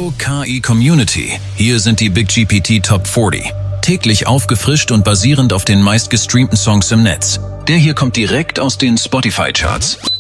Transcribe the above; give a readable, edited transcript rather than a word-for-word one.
Hallo KI Community, hier sind die Big GPT Top 40. Täglich aufgefrischt und basierend auf den meistgestreamten Songs im Netz. Der hier kommt direkt aus den Spotify-Charts.